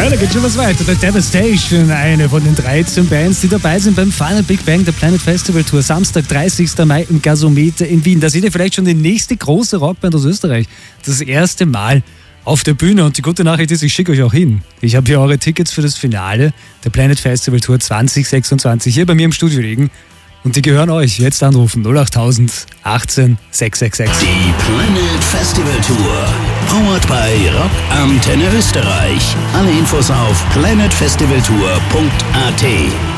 Ja, da geht schon was weiter. The Devastation, eine von den 13 Bands, die dabei sind beim Final Big Bang der Planet Festival Tour. Samstag, 30. Mai im Gasometer in Wien. Da seht ihr vielleicht schon die nächste große Rockband aus Österreich. Das erste Mal auf der Bühne. Und die gute Nachricht ist, ich schicke euch auch hin. Ich habe hier eure Tickets für das Finale der Planet Festival Tour 2026 hier bei mir im Studio liegen. Und die gehören euch. Jetzt anrufen 08000 18 666. Die Planet Festival Tour. Powered by Rock Antenne Österreich. Alle Infos auf planetfestivaltour.at.